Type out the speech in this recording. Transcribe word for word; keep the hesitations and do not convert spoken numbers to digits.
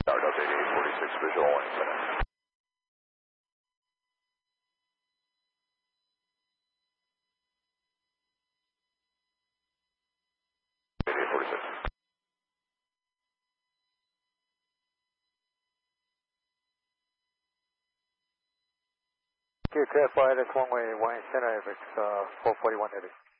Tower Delta eighty-eight forty-six, visual one minute. eighty-eight forty-six. Q T F flight, it's one way, one center, it's uh, four forty-one heavy.